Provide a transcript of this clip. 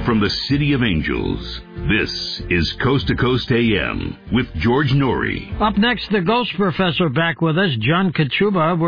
from the City of Angels, this is Coast to Coast AM with George Norrie. Up next, the Ghost Professor back with us, John Kachuba.